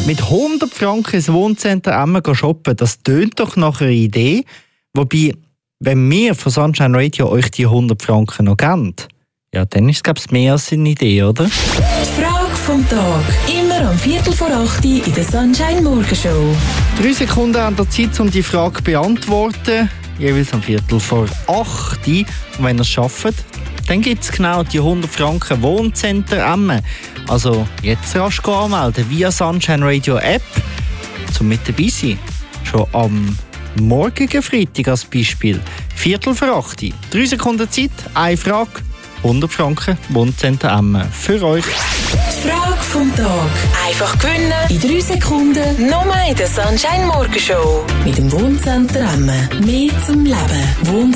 Mit 100 Franken ins Wohncenter Emmen shoppen, das tönt doch nach einer Idee. Wobei, wenn wir von Sunshine Radio euch die 100 Franken noch geben, ja, dann ist es, glaube ich, mehr als eine Idee, oder? Die Frage vom Tag. Immer um 7:45 in der Sunshine Morgenshow. 3 Sekunden an der Zeit, um die Frage zu beantworten. Jeweils um 7:45. Und wenn ihr es schafft, dann gibt es genau die 100 Franken Wohncenter Emmen. Also jetzt rasch anmelden via Sunshine Radio App, zum mit dabei sein. Schon am morgigen Freitag als Beispiel. 7:45. 3 Sekunden Zeit, eine Frage, 100 Franken Wohncenter Emmen. Für euch. Die Frage vom Tag. Einfach gewinnen in 3 Sekunden. Nur in der Sunshine Morgenshow. Mit dem Wohncenter Emmen. Mehr zum Leben.